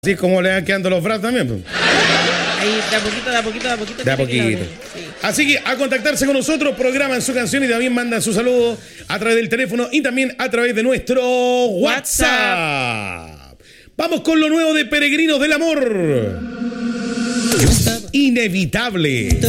Así es como le van quedando los brazos también. Pues. Ahí, de a poquito. De a poquito. Sí. Así que a contactarse con nosotros, programan su canción y también mandan su saludo a través del teléfono y también a través de nuestro WhatsApp. Vamos con lo nuevo de Peregrinos del Amor. Inevitable.